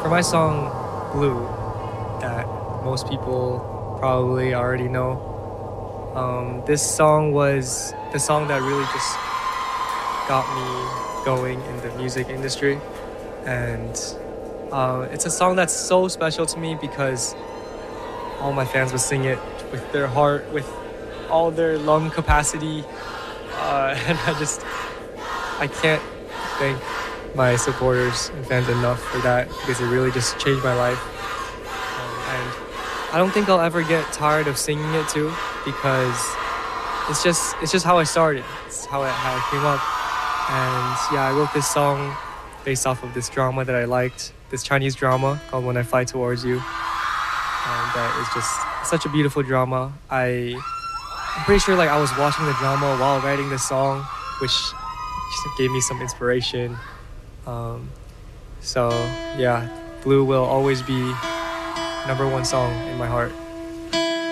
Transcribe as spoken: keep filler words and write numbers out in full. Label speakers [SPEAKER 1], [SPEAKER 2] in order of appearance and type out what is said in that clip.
[SPEAKER 1] for my song Blue, that most people probably already know, um, this song was the song that really just got me going in the music industry. And uh, it's a song that's so special to me because all my fans would sing it with their heart, with all their lung capacity. Uh, and I just, I can't thank my supporters and fans enough for that because it really just changed my life. Um, and I don't think I'll ever get tired of singing it too because it's just it's just how I started. It's how I, how I came up. And yeah, I wrote this song based off of this drama that I liked, this Chinese drama called When I Fly Towards You. And that is just such a beautiful drama. I, I'm pretty sure like I was watching the drama while writing this song, which just gave me some inspiration. Um, so yeah, Blue will always be number one song in my heart.